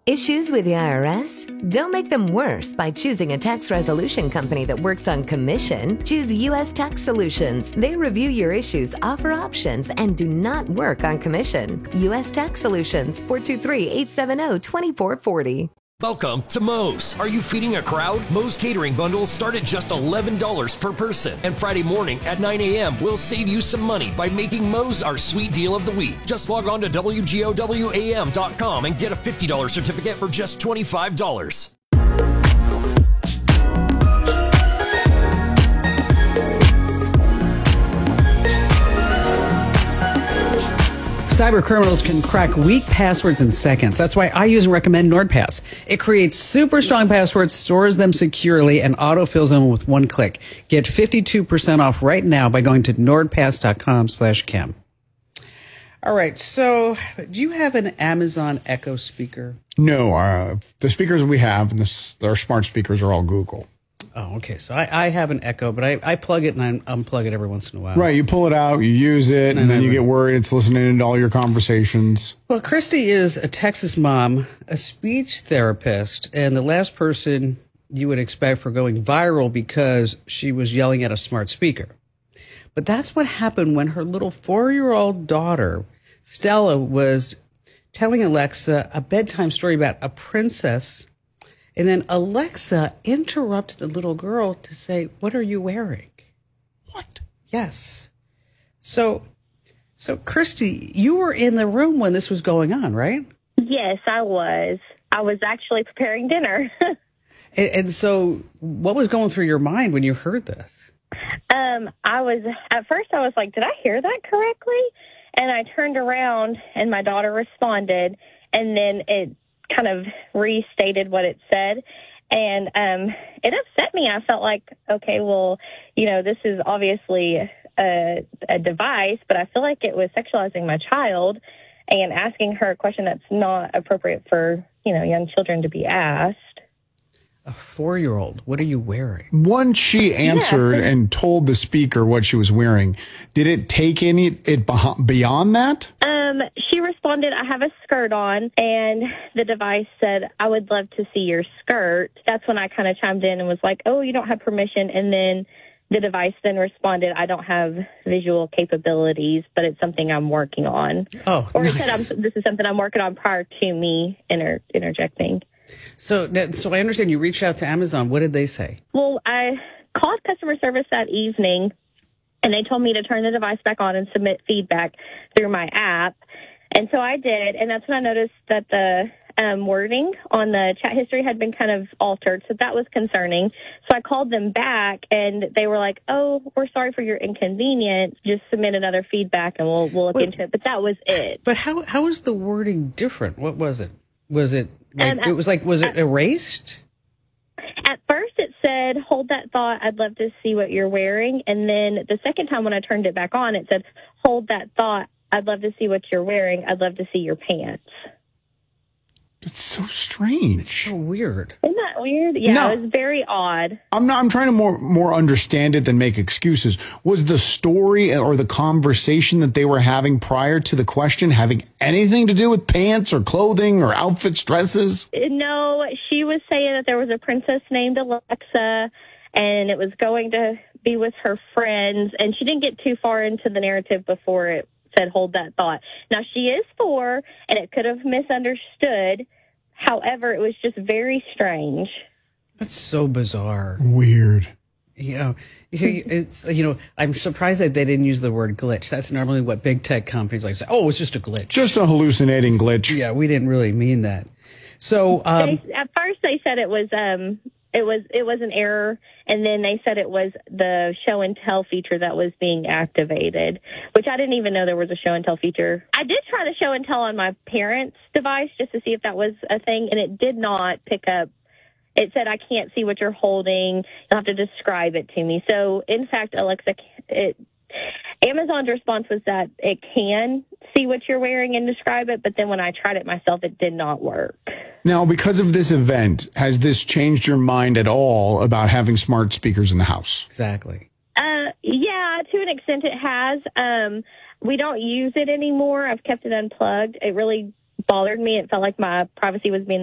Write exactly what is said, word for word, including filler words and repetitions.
Issues with the I R S? Don't make them worse by choosing a tax resolution company that works on commission. Choose U S Tax Solutions. They review your issues, offer options, and do not work on commission. U S Tax Solutions, four two three, eight seven zero, two four four zero. Welcome to Moe's. Are you feeding a crowd? Moe's catering bundles start at just eleven dollars per person. And Friday morning at nine a.m. we'll save you some money by making Moe's our sweet deal of the week. Just log on to W G O W A M dot com and get a fifty dollars certificate for just twenty-five dollars. Cyber criminals can crack weak passwords in seconds. That's why I use and recommend NordPass. It creates super strong passwords, stores them securely, and autofills them with one click. Get fifty-two percent off right now by going to nordpass.com slash Kim. All right, so do you have an Amazon Echo speaker? No, uh, the speakers we have, and the, our smart speakers are all Google. Oh, okay. So I, I have an Echo, but I, I plug it and I unplug it every once in a while. Right. You pull it out, you use it, and, and then you get worried it's listening to all your conversations. Well, Christy is a Texas mom, a speech therapist, and the last person you would expect for going viral because she was yelling at a smart speaker. But that's what happened when her little four-year-old daughter, Stella, was telling Alexa a bedtime story about a princess. And then Alexa interrupted the little girl to say, "What are you wearing?" What? Yes. So, so Christy, you were in the room when this was going on, right? Yes, I was. I was actually preparing dinner. and, and so what was going through your mind when you heard this? Um, I was, at first I was like, did I hear that correctly? And I turned around and my daughter responded, and then it kind of restated what it said, and um, it upset me. I felt like, okay, well, you know, this is obviously a, a device, but I feel like it was sexualizing my child and asking her a question that's not appropriate for, you know, young children to be asked. A four-year-old, what are you wearing? Once she answered yeah. and told the speaker what she was wearing, did it take any it beyond that? Um, she responded, "I have a skirt on," and the device said, "I would love to see your skirt." That's when I kind of chimed in and was like, "Oh, you don't have permission." And then the device then responded, "I don't have visual capabilities, but it's something I'm working on." Oh, or nice. it said, I'm, "This is something I'm working on," prior to me inter- interjecting. So, so I understand you reached out to Amazon. What did they say? Well, I called customer service that evening, and they told me to turn the device back on and submit feedback through my app. And so I did, and that's when I noticed that the um, wording on the chat history had been kind of altered, so that was concerning. So I called them back, and they were like, "Oh, we're sorry for your inconvenience. Just submit another feedback, and we'll we'll look Wait, into it." But that was it. But how how is the wording different? What was it? Was it like Um, it was like was it erased? At first it said, "Hold that thought, I'd love to see what you're wearing." And then the second time when I turned it back on, it said, "Hold that thought, I'd love to see what you're wearing. I'd love to see your pants." It's so strange. So weird. Isn't that weird? Yeah, No. it was very odd. I'm not. I'm trying to more more understand it than make excuses. Was the story or the conversation that they were having prior to the question having anything to do with pants or clothing or outfits, dresses? No, she was saying that there was a princess named Alexa, and it was going to be with her friends, and she didn't get too far into the narrative before it said, "Hold that thought." Now, she is four, and it could have misunderstood. However, it was just very strange. That's so bizarre. Weird. You know, it's, you know, I'm surprised that they didn't use the word glitch. That's normally what big tech companies like say. Oh, it's just a glitch. Just a hallucinating glitch. Yeah, we didn't really mean that. So um, they, at first, they said it was um, it was it was an error, and then they said it was the show and tell feature that was being activated, which I didn't even know there was a show and tell feature. I did try the show and tell on my parents' device just to see if that was a thing, and it did not pick up. It said, "I can't see what you're holding. You'll have to describe it to me." So, in fact, Alexa, it, Amazon's response was that it can see what you're wearing and describe it, but then when I tried it myself, it did not work. Now, because of this event, has this changed your mind at all about having smart speakers in the house? exactly. Uh, yeah, to an extent it has. Um, we don't use it anymore. I've kept it unplugged. It really bothered me. It felt like my privacy was being